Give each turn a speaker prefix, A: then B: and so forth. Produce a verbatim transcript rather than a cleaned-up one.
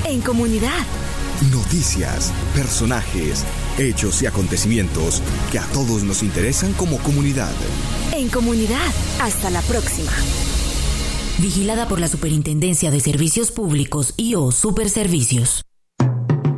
A: En comunidad.
B: Noticias, personajes, hechos y acontecimientos que a todos nos interesan como comunidad.
A: En comunidad. Hasta la próxima.
C: Vigilada por la Superintendencia de Servicios Públicos y o Superservicios.